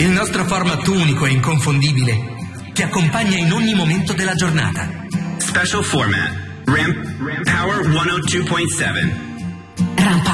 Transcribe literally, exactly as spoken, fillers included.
Il nostro format unico e inconfondibile ti accompagna in ogni momento della giornata. Special format. Ramp Power centodue point seven. Ramp